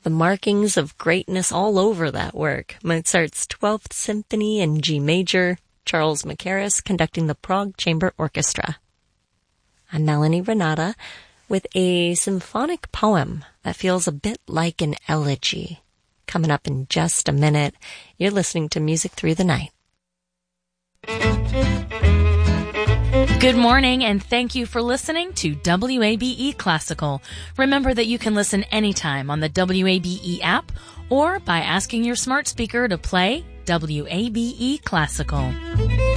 The markings of greatness all over that work. Mozart's 12th Symphony in G major, Charles Mackerras conducting the Prague Chamber Orchestra. I'm Melanie Renata with a symphonic poem that feels a bit like an elegy. Coming up in just a minute, you're listening to Music Through the Night. Good morning, and thank you for listening to WABE Classical. Remember that you can listen anytime on the WABE app or by asking your smart speaker to play WABE Classical.